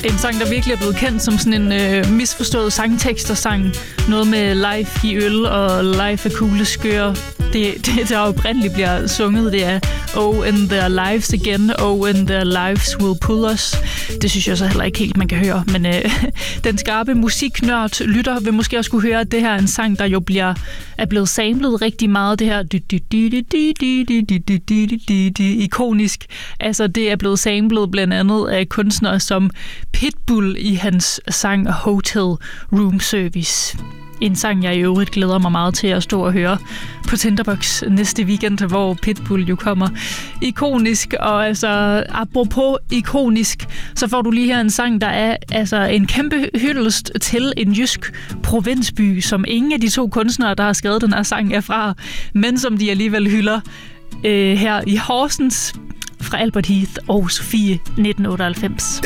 En sang, der virkelig er blevet kendt som sådan en misforstået sangtekst og sang. Noget med life i øl og life er kugleskør. Det der oprindeligt bliver sunget, det er Oh, and their lives again, oh, and their lives will pull us. Det synes jeg så heller ikke helt, man kan høre. Men den skarpe musiknørd lytter vil måske også kunne høre, at det her er en sang, der jo er blevet samlet rigtig meget. Det her ikonisk. Altså, det er blevet samlet blandt andet af kunstnere som Pitbull i hans sang Hotel Room Service. En sang, jeg i øvrigt glæder mig meget til at stå og høre på Tinderbox næste weekend, hvor Pitbull jo kommer. Ikonisk, og altså apropos ikonisk, så får du lige her en sang, der er altså en kæmpe hyldest til en jysk provinsby, som ingen af de to kunstnere, der har skrevet den her sang, er fra, men som de alligevel hylder her i Horsens fra Albert Heath og Sofie 1998.